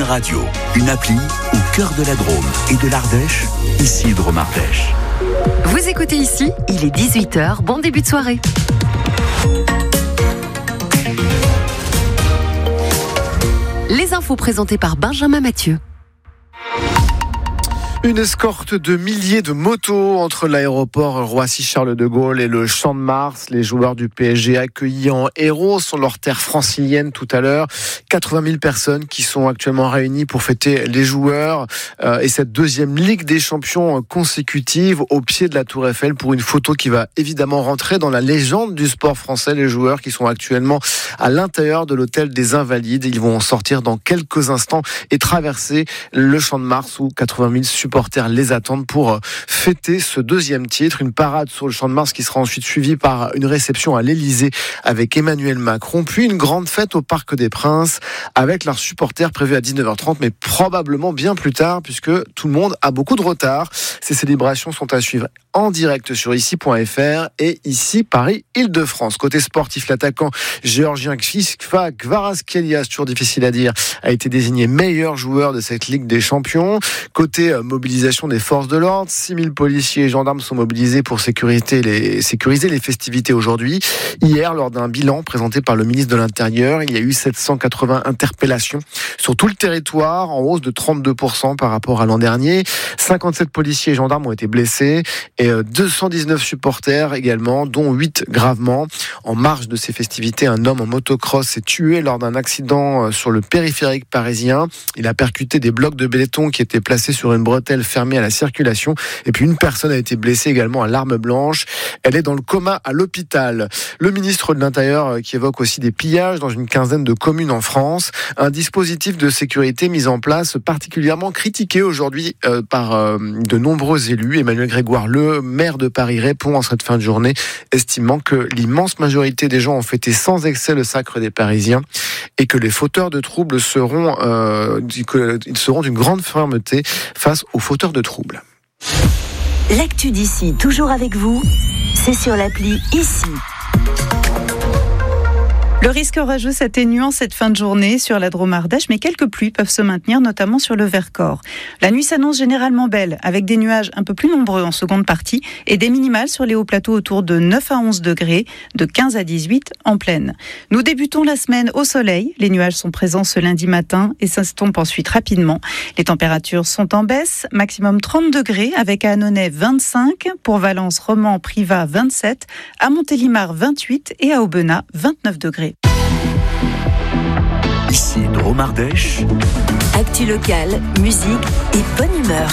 Radio, une appli au cœur de la Drôme et de l'Ardèche, ici Drôme Ardèche. Vous écoutez ici, il est 18h, bon début de soirée. Les infos présentées par Benjamin Mathieu. Une escorte de milliers de motos entre l'aéroport Roissy-Charles de Gaulle et le Champ de Mars. Les joueurs du PSG accueillis en héros sur leur terre francilienne tout à l'heure. 80 000 personnes qui sont actuellement réunies pour fêter les joueurs et cette deuxième Ligue des Champions consécutive au pied de la Tour Eiffel pour une photo qui va évidemment rentrer dans la légende du sport français. Les joueurs qui sont actuellement à l'intérieur de l'hôtel des Invalides. Ils vont en sortir dans quelques instants et traverser le Champ de Mars où 80 000 supporters les attendent pour fêter ce deuxième titre. Une parade sur le Champ de Mars qui sera ensuite suivie par une réception à l'Élysée avec Emmanuel Macron, puis une grande fête au Parc des Princes avec leurs supporters prévus à 19h30, mais probablement bien plus tard puisque tout le monde a beaucoup de retard. Ces célébrations sont à suivre en direct sur ici.fr et ici Paris-Île-de-France. Côté sportif, l'attaquant géorgien Ksisfa Kvaratskhelia, toujours difficile à dire, a été désigné meilleur joueur de cette Ligue des Champions. Côté mobilisation des forces de l'ordre, 6000 policiers et gendarmes sont mobilisés pour sécuriser les festivités aujourd'hui. Hier, lors d'un bilan présenté par le ministre de l'Intérieur, il y a eu 780 interpellations sur tout le territoire, en hausse de 32% par rapport à l'an dernier. 57 policiers et gendarmes ont été blessés et 219 supporters également, dont 8 gravement. En marge de ces festivités, un homme en motocross s'est tué lors d'un accident sur le périphérique parisien. Il a percuté des blocs de béton qui étaient placés sur une bretelle fermée à la circulation. Et puis une personne a été blessée également à l'arme blanche. Elle est dans le coma à l'hôpital. Le ministre de l'Intérieur qui évoque aussi des pillages dans une quinzaine de communes en France. Un dispositif de sécurité mis en place particulièrement critiqué aujourd'hui par de nombreux élus. Emmanuel Grégoire, le maire de Paris, répond en cette fin de journée, estimant que l'immense majorité des gens ont fêté sans excès le sacre des Parisiens et que les fauteurs de troubles seront d'une grande fermeté face aux fauteurs de troubles. L'actu d'ici, toujours avec vous, c'est sur l'appli Ici. Le risque orageux s'atténue en cette fin de journée sur la Drôme Ardèche, mais quelques pluies peuvent se maintenir, notamment sur le Vercors. La nuit s'annonce généralement belle, avec des nuages un peu plus nombreux en seconde partie et des minimales sur les hauts plateaux autour de 9 à 11 degrés, de 15 à 18 en plaine. Nous débutons la semaine au soleil. Les nuages sont présents ce lundi matin et s'estompent ensuite rapidement. Les températures sont en baisse, maximum 30 degrés, avec à Annonay 25, pour Valence, Romans, Privas 27, à Montélimar 28 et à Aubenas 29 degrés. Ici Drôme Ardèche. Actu locale, musique et bonne humeur.